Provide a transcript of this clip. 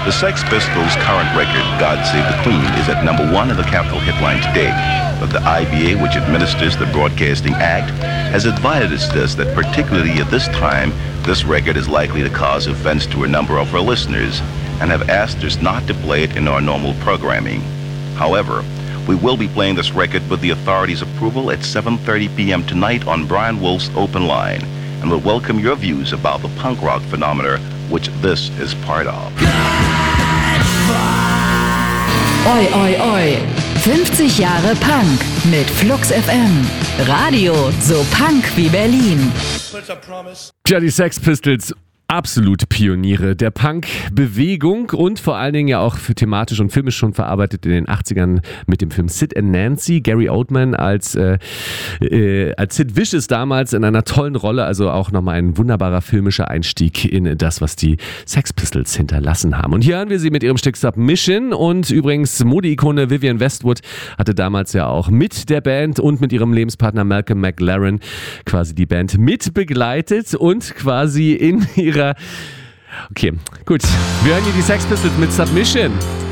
The Sex Pistols' current record, God Save the Queen, is at number 1 in the Capitol Hitline today. But the IBA, which administers the Broadcasting Act, has advised us that particularly at this time, this record is likely to cause offense to a number of our listeners and have asked us not to play it in our normal programming. However, we will be playing this record with the authorities' approval at 7:30 p.m. tonight on Brian Wolf's Open Line, and will welcome your views about the punk rock phenomena which this is part of. Oi, oi, oi. 50 Jahre Punk mit Flux FM. Radio so Punk wie Berlin. Tja, die Sex Pistols, absolute Pioniere der Punk-Bewegung und vor allen Dingen ja auch für thematisch und filmisch schon verarbeitet in den 80ern mit dem Film Sid and Nancy. Gary Oldman als Sid Vicious damals in einer tollen Rolle, also auch nochmal ein wunderbarer filmischer Einstieg in das, was die Sex Pistols hinterlassen haben. Und hier hören wir sie mit ihrem Stück Submission und übrigens Mode-Ikone Vivienne Westwood hatte damals ja auch mit der Band und mit ihrem Lebenspartner Malcolm McLaren quasi die Band mit begleitet und quasi in ihrer... Okay, gut. Wir hören hier die Sex Pistols mit Submission.